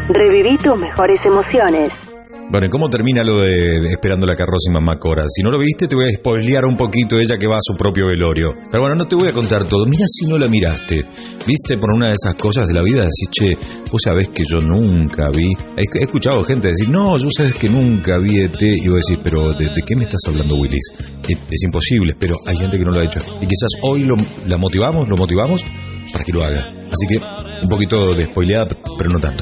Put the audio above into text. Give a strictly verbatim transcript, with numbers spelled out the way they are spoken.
Reviví tus mejores emociones. Bueno, ¿y cómo termina lo de, de Esperando la carroza y Mamá Cora? Si no lo viste, te voy a spoilear un poquito ella que va a su propio velorio. Pero bueno, no te voy a contar todo. Mira si no la miraste. ¿Viste por una de esas cosas de la vida? Decís, che, vos sabés que yo nunca vi... He, he escuchado gente decir, no, yo sabés que nunca vi E T. Y vos decís, pero ¿de, de qué me estás hablando, Willis? Es, es imposible, pero hay gente que no lo ha hecho. Y quizás hoy lo, la motivamos, lo motivamos para que lo haga. Así que un poquito de spoileada, pero no tanto.